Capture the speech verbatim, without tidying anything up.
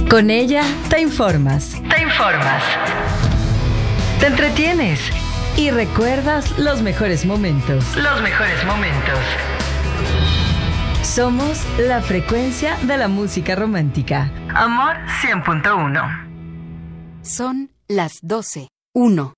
Con ella te informas. Te informas. Te entretienes. Y recuerdas los mejores momentos. Los mejores momentos. Somos la frecuencia de la música romántica. Amor cien punto uno. Son las doce. Uno.